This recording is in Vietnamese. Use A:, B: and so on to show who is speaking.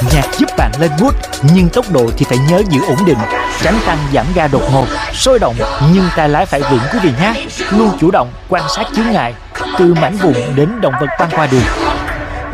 A: Nhạc giúp bạn lên mood, nhưng tốc độ thì phải nhớ giữ ổn định, tránh tăng giảm ga đột ngột, sôi động nhưng tay lái phải vững quý vị nhé. Luôn chủ động quan sát chướng ngại, từ mảnh vụn đến động vật băng qua đường.